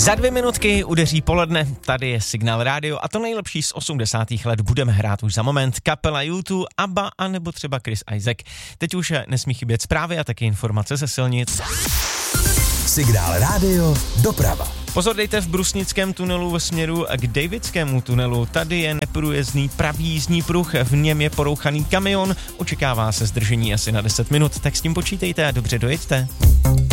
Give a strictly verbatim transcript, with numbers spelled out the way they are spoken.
Za dvě minutky udeří poledne, tady je Signál rádio a to nejlepší z osmdesátých let budeme hrát už za moment. Kapela U dva, ABBA a nebo třeba Chris Isaak. Teď už nesmí chybět zprávy a taky informace ze silnic. Signál rádio, doprava. Pozor, dejte v Brusnickém tunelu ve směru k Davidskému tunelu. Tady je neprůjezdný pravý jízdní pruh, v něm je porouchaný kamion, očekává se zdržení asi na deset minut, tak s tím počítejte a dobře dojeďte.